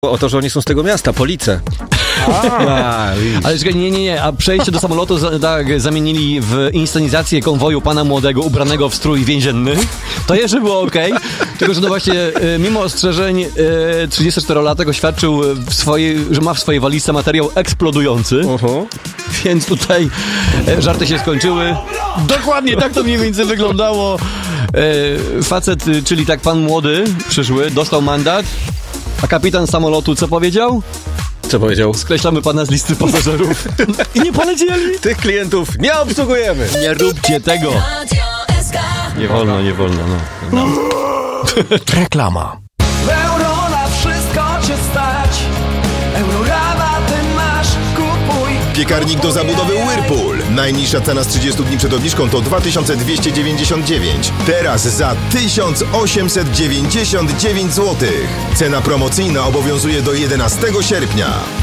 O to, że oni są z tego miasta, Police. Ale czekaj, nie. A przejście do samolotu zamienili w inscenizację konwoju pana młodego ubranego w strój więzienny. To jeszcze było okej. Tylko, że no właśnie mimo ostrzeżeń 34-latek oświadczył że ma w swojej walizce materiał eksplodujący. Więc tutaj żarty się skończyły. Dokładnie tak to mniej więcej wyglądało. Facet, czyli tak pan młody przyszły, dostał mandat. A kapitan samolotu co powiedział? Co powiedział? Skreślamy pana z listy pasażerów. I nie polecieli. Tych klientów nie obsługujemy. Nie róbcie tego. Nie wolno, no. Reklama. W euro na wszystko cię stać. Eurorabaty masz, kupuj. Piekarnik do zabudowy Whirlpool. Najniższa cena z 30 dni przed obniżką to 2299. Teraz za 1899 zł. Cena promocyjna obowiązuje do 11 sierpnia.